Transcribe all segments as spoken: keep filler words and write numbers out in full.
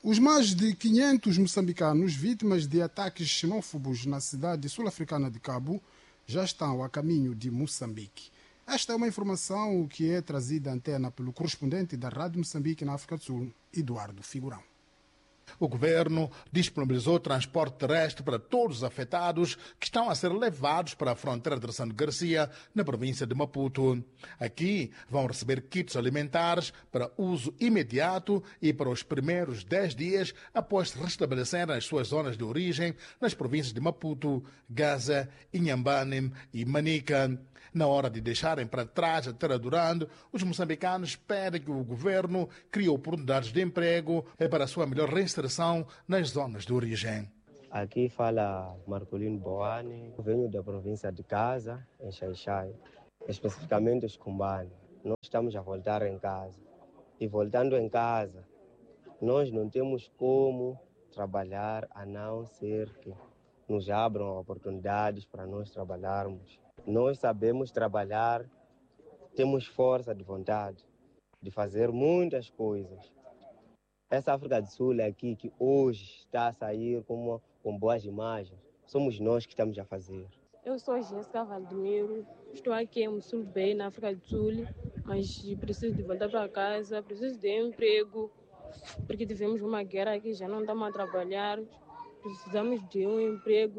Os mais de quinhentos moçambicanos vítimas de ataques xenófobos na cidade sul-africana de Cabo já estão a caminho de Moçambique. Esta é uma informação que é trazida à antena pelo correspondente da Rádio Moçambique na África do Sul, Eduardo Figurão. O governo disponibilizou transporte terrestre para todos os afetados que estão a ser levados para a fronteira de Ressano Garcia, na província de Maputo. Aqui vão receber kits alimentares para uso imediato e para os primeiros dez dias após se restabelecerem as suas zonas de origem nas províncias de Maputo, Gaza, Inhambane e Manica. Na hora de deixarem para trás a terra durando, os moçambicanos pedem que o governo crie oportunidades de emprego para a sua melhor reinserção nas zonas de origem. Aqui fala Marcolino Boane, venho da província de Gaza, em Xai-Xai, especificamente os Cumbane. Nós estamos a voltar em casa. E voltando em casa, nós não temos como trabalhar a não ser que nos abram oportunidades para nós trabalharmos. Nós sabemos trabalhar, temos força de vontade de fazer muitas coisas. Essa África do Sul aqui que hoje está a sair com, com boas imagens, somos nós que estamos a fazer. Eu sou Jéssica Valdemiro, estou aqui em Mosul Bay, na África do Sul, mas preciso de voltar para casa, preciso de emprego, porque tivemos uma guerra aqui, já não estamos a trabalhar, precisamos de um emprego.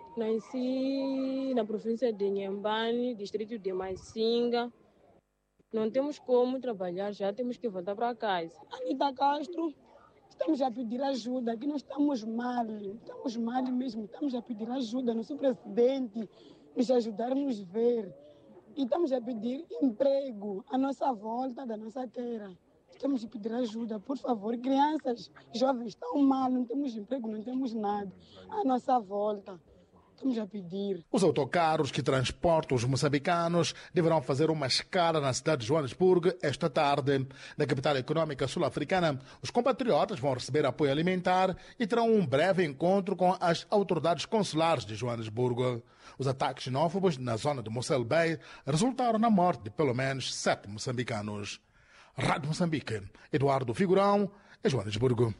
Nasci na província de Inhambane, distrito de Macinga. Não temos como trabalhar, já temos que voltar para casa. Anita Castro, estamos a pedir ajuda, aqui nós estamos mal, estamos mal mesmo, estamos a pedir ajuda, nosso presidente nos ajudar a nos ver. E estamos a pedir emprego à nossa volta da nossa terra. Estamos a pedir ajuda, por favor, crianças, jovens estão mal, não temos emprego, não temos nada. À nossa volta. Estamos a pedir. Os autocarros que transportam os moçambicanos deverão fazer uma escala na cidade de Joanesburgo esta tarde. Na capital econômica sul-africana, os compatriotas vão receber apoio alimentar e terão um breve encontro com as autoridades consulares de Joanesburgo. Os ataques xenófobos na zona de Mossel Bay resultaram na morte de pelo menos sete moçambicanos. Rádio Moçambique, Eduardo Figurão, em Joanesburgo.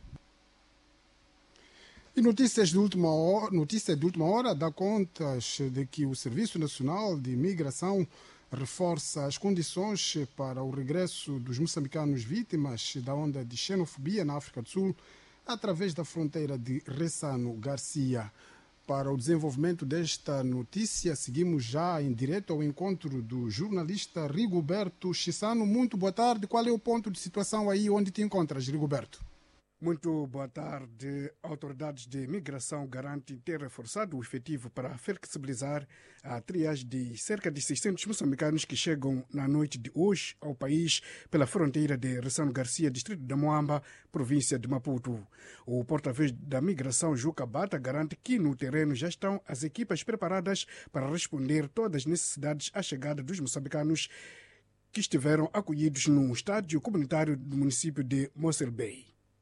E notícias de última hora, notícia de última hora dá contas de que o Serviço Nacional de Imigração reforça as condições para o regresso dos moçambicanos vítimas da onda de xenofobia na África do Sul através da fronteira de Ressano Garcia. Para o desenvolvimento desta notícia, seguimos já em direto ao encontro do jornalista Rigoberto Chissano. Muito boa tarde. Qual é o ponto de situação aí onde te encontras, Rigoberto? Muito boa tarde. Autoridades de imigração garantem ter reforçado o efetivo para flexibilizar a triagem de cerca de seiscentos moçambicanos que chegam na noite de hoje ao país pela fronteira de Ressano Garcia, distrito da Moamba, província de Maputo. O porta-voz da migração, Juca Bata, garante que no terreno já estão as equipas preparadas para responder todas as necessidades à chegada dos moçambicanos que estiveram acolhidos no estádio comunitário do município de Mossel Bay.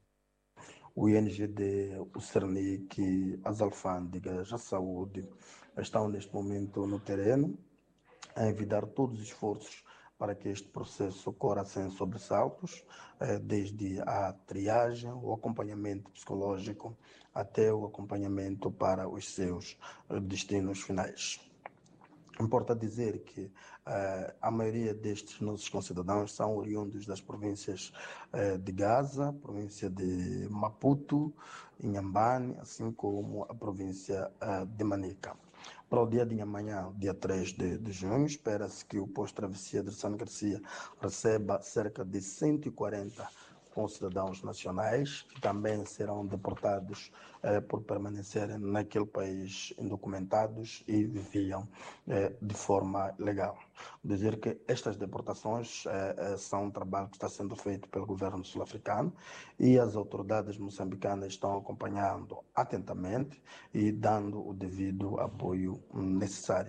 O I N G D, o Cernic, as alfândegas, a saúde estão neste momento no terreno a envidar todos os esforços para que este processo ocorra sem sobressaltos, desde a triagem, o acompanhamento psicológico até o acompanhamento para os seus destinos finais. Importa dizer que uh, a maioria destes nossos concidadãos são oriundos das províncias uh, de Gaza, província de Maputo, Inhambane, assim como a província uh, de Manica. Para o dia de amanhã, dia três de, de junho, espera-se que o posto de travessia de Ressano Garcia receba cerca de cento e quarenta concidadãos nacionais que também serão deportados eh, por permanecerem naquele país indocumentados e viviam eh, de forma legal. Dizer que estas deportações eh, são um trabalho que está sendo feito pelo governo sul-africano e as autoridades moçambicanas estão acompanhando atentamente e dando o devido apoio necessário.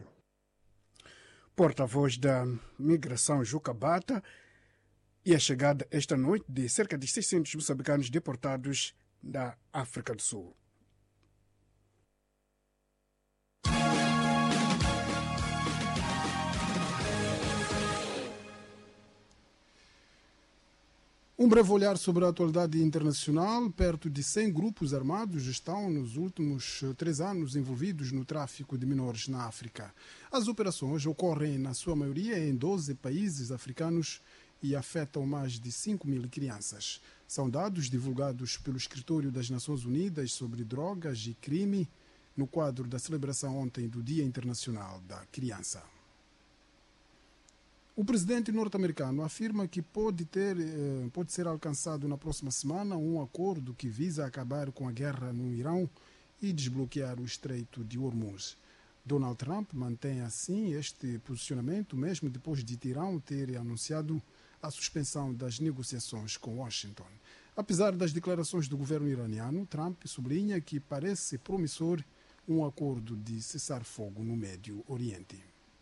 Porta-voz da migração, Juca Bata, e a chegada esta noite de cerca de seiscentos moçambicanos deportados da África do Sul. Um breve olhar sobre a atualidade internacional. Perto de cem grupos armados estão nos últimos três anos envolvidos no tráfico de menores na África. As operações ocorrem, na sua maioria, em doze países africanos e afetam mais de cinco mil crianças. São dados divulgados pelo Escritório das Nações Unidas sobre Drogas e Crime no quadro da celebração ontem do Dia Internacional da Criança. O presidente norte-americano afirma que pode, ter, pode ser alcançado na próxima semana um acordo que visa acabar com a guerra no Irão e desbloquear o Estreito de Hormuz. Donald Trump mantém assim este posicionamento mesmo depois de Teherão ter anunciado a suspensão das negociações com Washington. Apesar das declarações do governo iraniano, Trump sublinha que parece promissor um acordo de cessar-fogo no Médio Oriente.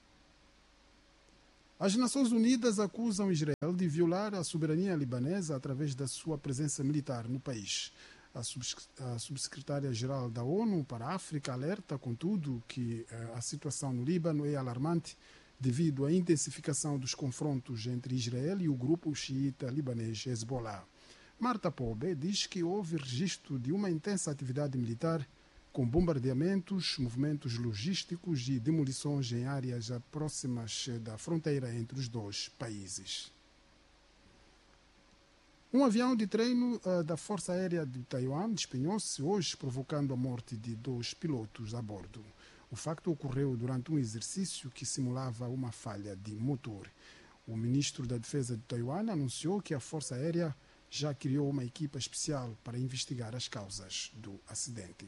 As Nações Unidas acusam Israel de violar a soberania libanesa através da sua presença militar no país. A subsecretária-geral da ONU para a África alerta, contudo, que a situação no Líbano é alarmante devido à intensificação dos confrontos entre Israel e o grupo xiita libanês Hezbollah. Marta Pobe diz que houve registro de uma intensa atividade militar com bombardeamentos, movimentos logísticos e demolições em áreas próximas da fronteira entre os dois países. Um avião de treino uh, da Força Aérea de Taiwan despenhou-se hoje, provocando a morte de dois pilotos a bordo. O facto ocorreu durante um exercício que simulava uma falha de motor. O ministro da Defesa de Taiwan anunciou que a Força Aérea já criou uma equipa especial para investigar as causas do acidente.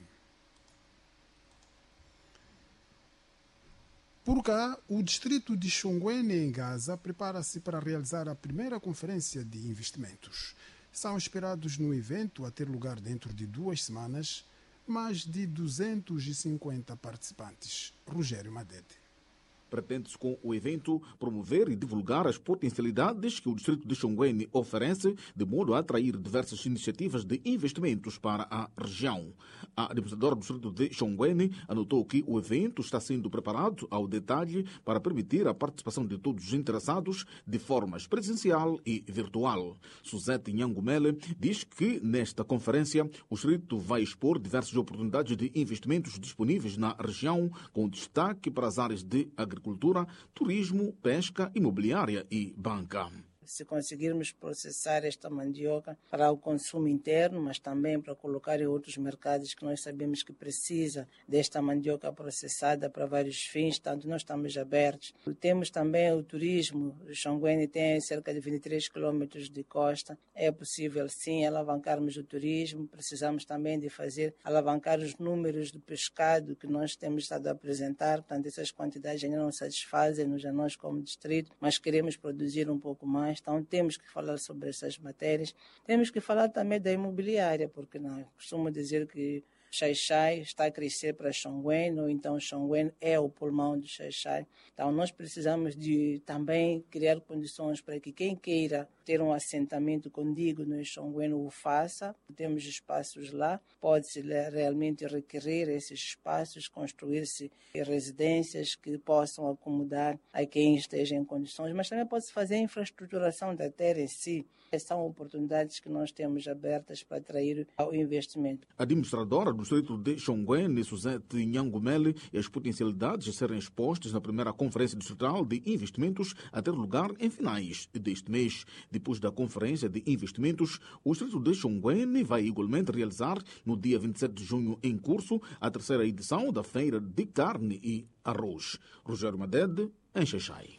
Por cá, o distrito de Chongwene, em Gaza, prepara-se para realizar a primeira conferência de investimentos. São esperados no evento, a ter lugar dentro de duas semanas, mais de duzentos e cinquenta participantes. Rogério Madede. Pretende-se com o evento promover e divulgar as potencialidades que o distrito de Chongwene oferece, de modo a atrair diversas iniciativas de investimentos para a região. A administradora do distrito de Chongwene anotou que o evento está sendo preparado ao detalhe para permitir a participação de todos os interessados de forma presencial e virtual. Suzete Nhangumele diz que nesta conferência o distrito vai expor diversas oportunidades de investimentos disponíveis na região, com destaque para as áreas de agricultura, agricultura, turismo, pesca, imobiliária e banca. Se conseguirmos processar esta mandioca para o consumo interno, mas também para colocar em outros mercados que nós sabemos que precisa desta mandioca processada para vários fins, tanto nós estamos abertos. Temos também o turismo. O Chongwene tem cerca de vinte e três quilômetros de costa. É possível, sim, alavancarmos o turismo. Precisamos também de fazer alavancar os números do pescado que nós temos estado a apresentar. Portanto, essas quantidades ainda não satisfazem-nos a nós como distrito, mas queremos produzir um pouco mais. Então, temos que falar sobre essas matérias. Temos que falar também da imobiliária, porque não, costumo dizer que Xai-Xai está a crescer para Chongwene, ou então Chongwene é o pulmão do Xai-Xai. Então, nós precisamos de também criar condições para que quem queira ter um assentamento contíguo no Chongwene o faça. Temos espaços lá, pode-se realmente requerer esses espaços, construir-se residências que possam acomodar a quem esteja em condições, mas também pode-se fazer a infraestruturação da terra em si. São oportunidades que nós temos abertas para atrair ao investimento. A administradora do distrito de Chongwene, Suzete Nhangumele, e as potencialidades a serem expostas na primeira Conferência Distrital de Investimentos a ter lugar em finais deste mês. Depois da Conferência de Investimentos, o distrito de Chongwene vai igualmente realizar, no dia vinte e sete de junho em curso, a terceira edição da Feira de Carne e Arroz. Rogério Madede, em Xai-Xai.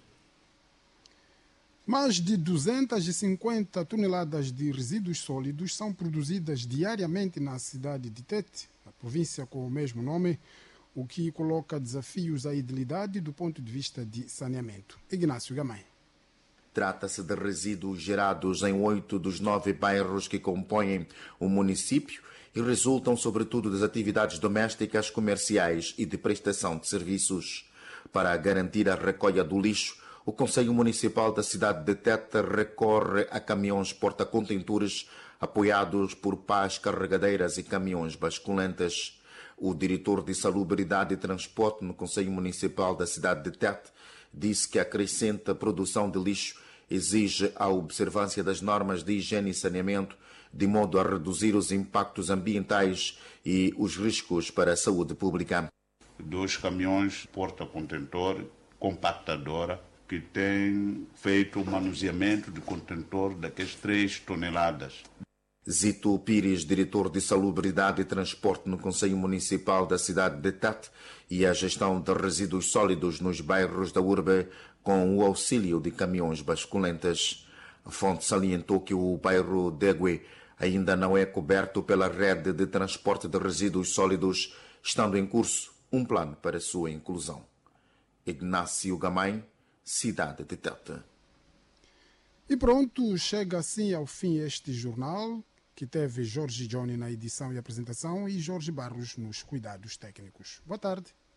Mais de duzentas e cinquenta toneladas de resíduos sólidos são produzidas diariamente na cidade de Tete, a província com o mesmo nome, o que coloca desafios à idilidade do ponto de vista de saneamento. Ignácio Gamay. Trata-se de resíduos gerados em oito dos nove bairros que compõem o município e resultam sobretudo das atividades domésticas, comerciais e de prestação de serviços. Para garantir a recolha do lixo, o Conselho Municipal da cidade de Tete recorre a caminhões porta-contentores apoiados por pás carregadeiras e caminhões basculantes. O diretor de Salubridade e Transporte no Conselho Municipal da cidade de Tete disse que a crescente produção de lixo exige a observância das normas de higiene e saneamento, de modo a reduzir os impactos ambientais e os riscos para a saúde pública. Dois caminhões porta-contentor, compactadora, que têm feito o manuseamento de contentor daquelas três toneladas. Zito Pires, diretor de Salubridade e Transporte no Conselho Municipal da cidade de Tete, e a gestão de resíduos sólidos nos bairros da urbe, com o auxílio de caminhões basculentas. A fonte salientou que o bairro Degue ainda não é coberto pela rede de transporte de resíduos sólidos, estando em curso um plano para sua inclusão. Ignácio Gamay, cidade de Tete. E pronto, chega assim ao fim este jornal, que teve Jorge Johnny na edição e apresentação e Jorge Barros nos cuidados técnicos. Boa tarde.